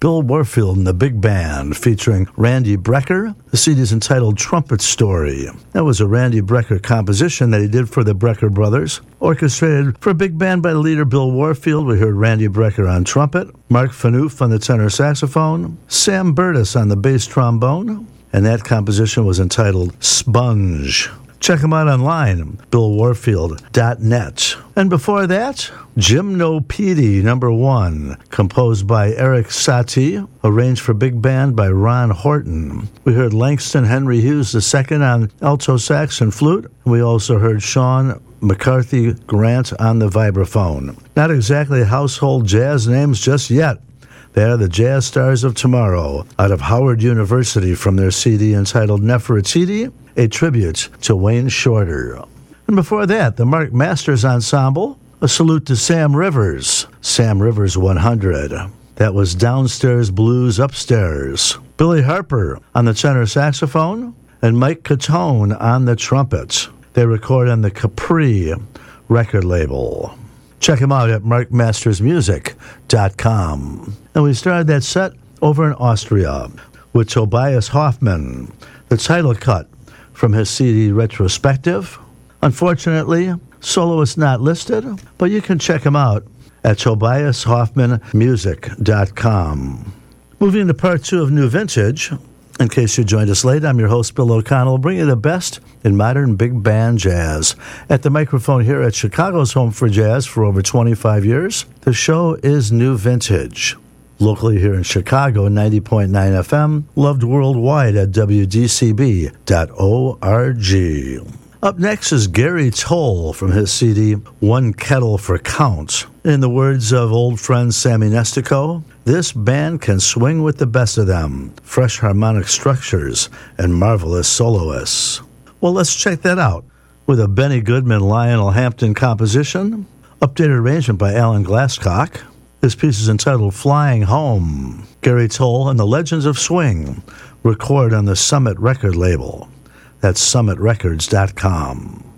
Bill Warfield and the Big Band, featuring Randy Brecker. The CD is entitled Trumpet Story. That was a Randy Brecker composition that he did for the Brecker Brothers, orchestrated for a big band by the leader Bill Warfield. We heard Randy Brecker on trumpet, Mark Phaneuf on the tenor saxophone, Sam Burtis on the bass trombone, and that composition was entitled Sponge. Check him out online, billwarfield.net. And before that, Gymnopedie No. 1, composed by Eric Satie, arranged for big band by Ron Horton. We heard Langston Henry Hughes II on alto sax and flute. We also heard Sean McCarthy Grant on the vibraphone. Not exactly household jazz names just yet. They are the Jazz Stars of Tomorrow, out of Howard University, from their CD entitled Nefertiti, a tribute to Wayne Shorter. And before that, the Mark Masters Ensemble, a salute to Sam Rivers 100. That was Downstairs Blues Upstairs. Billy Harper on the tenor saxophone, and Mike Catone on the trumpet. They record on the Capri record label. Check them out at markmastersmusic.com. And we started that set over in Austria with Tobias Hoffman, the title cut from his CD Retrospective. Unfortunately, soloist not listed, but you can check him out at tobiashoffmanmusic.com. Moving to part 2 of New Vintage. In case you joined us late, I'm your host, Bill O'Connell, bringing you the best in modern big band jazz. At the microphone here at Chicago's Home for Jazz for over 25 years, the show is New Vintage. Locally here in Chicago, 90.9 FM, loved worldwide at WDCB.org. Up next is Gary Toll from his CD, One Kettle for Count. In the words of old friend Sammy Nestico, this band can swing with the best of them, fresh harmonic structures, and marvelous soloists. Well, let's check that out with a Benny Goodman Lionel Hampton composition, updated arrangement by Alan Glasscock. This piece is entitled Flying Home. Gary Toll and the Legends of Swing record on the Summit record label. That's summitrecords.com.